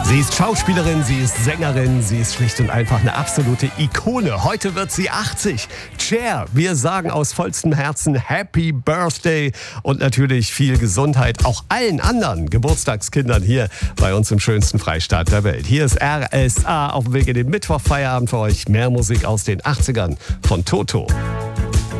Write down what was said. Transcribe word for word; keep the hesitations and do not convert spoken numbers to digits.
Sie ist Schauspielerin, sie ist Sängerin, sie ist schlicht und einfach eine absolute Ikone. Heute wird sie achtzig. Cher, wir sagen aus vollstem Herzen Happy Birthday und natürlich viel Gesundheit auch allen anderen Geburtstagskindern hier bei uns im schönsten Freistaat der Welt. Hier ist R S A auf dem Weg in den Mittwochfeierabend für euch. Mehr Musik aus den achtzigern von Toto.